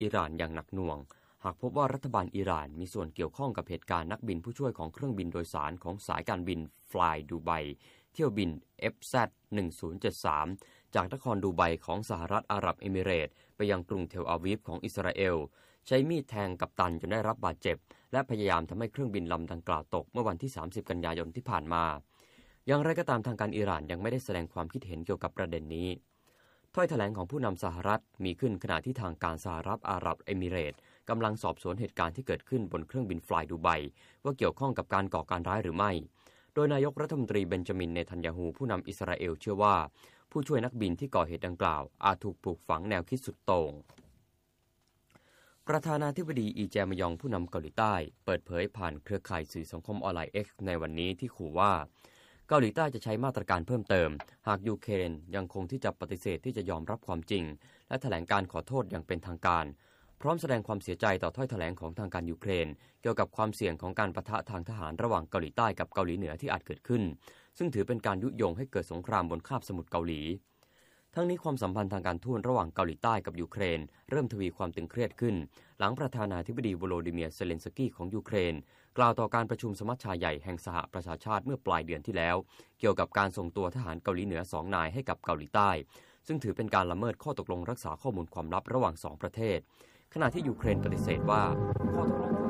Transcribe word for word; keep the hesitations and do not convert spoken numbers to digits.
อิหร่านอย่างหนักหน่วงหากพบว่ารัฐบาลอิหร่านมีส่วนเกี่ยวข้องกับเหตุการณ์นักบินผู้ช่วยของเครื่องบินโดยสารของสายการบิน Fly Dubai เที่ยวบิน เอฟ แซด หนึ่งศูนย์เจ็ดสาม จากนครดูไบของสหรัฐอาหรับเอมิเรตส์ไปยังกรุงเทลอาวีฟของอิสราเอลใช้มีดแทงกัปตันจนได้รับบาดเจ็บและพยายามทำให้เครื่องบินลำดังกล่าวตกเมื่อวันที่สามสิบกันยายนที่ผ่านมาอย่างไรก็ตามทางการอิหร่านยังไม่ได้แสดงความคิดเห็นเกี่ยวกับประเด็นนี้ถ้อยแถลงของผู้นำสหรัฐมีขึ้นขณะที่ทางการสหรัฐอาหรับเอมิเรตส์กำลังสอบสวนเหตุการณ์ที่เกิดขึ้นบนเครื่องบิน Fly Dubai ว่าเกี่ยวข้องกับการก่อการร้ายหรือไม่โดยนายกรัฐมนตรีเบนจามินเนทันยาฮูผู้นำอิสราเอลเชื่อว่าผู้ช่วยนักบินที่ก่อเหตุดังกล่าวอาจถูกปลูกฝังแนวคิดสุดโต่งประธานาธิบดีอีแจมยองผู้นำเกาหลีใต้เปิดเผยผ่านเครือข่ายสื่อสังคมออนไลน์ X ในวันนี้ที่ขู่ว่าเกาหลีใต้จะใช้มาตรการเพิ่มเติมหากยูเครนยังคงที่จะปฏิเสธที่จะยอมรับความจริงและแถลงการขอโทษอย่างเป็นทางการพร้อมแสดงความเสียใจต่อถ้อยแถลงของทางการยูเครนเกี่ยวกับความเสี่ยงของการปะทะทางทหารระหว่างเกาหลีใต้กับเกาหลีเหนือที่อาจเกิดขึ้นซึ่งถือเป็นการยุยงให้เกิดสงครามบนคาบสมุทรเกาหลีทั้งนี้ความสัมพันธ์ทางการทูตระหว่างเกาหลีใต้กับยูเครนเริ่มทวีความตึงเครียดขึ้นหลังประธานาธิบดีโวโลดิเมียร์เซเลนสกี้ของยูเครนกล่าวต่อการประชุมสมัชชาใหญ่แห่งสหประชาชาติเมื่อปลายเดือนที่แล้วเกี่ยวกับการส่งตัวทหารเกาหลีเหนือสองนายให้กับเกาหลีใต้ซึ่งถือเป็นการละเมิดข้อตกลงรักษาข้อมูลความลับระหว่างสองประเทศขณะที่ยูเครนปฏิเสธว่าข้อตกลง